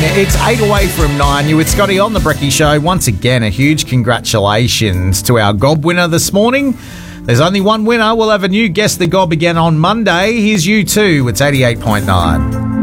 It's 8 away from 9. You with Scotty on the Brekkie Show. Once again, a huge congratulations to our Gob winner this morning. There's only one winner. We'll have a new Guess the Gob again on Monday. Here's U2. It's 88.9.